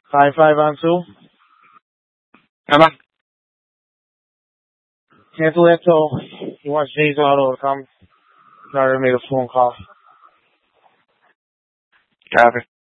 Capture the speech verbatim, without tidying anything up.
Five five on two. Emma? Cancel that toll. He wants Jay's Auto to come. I already made a phone call. Copy.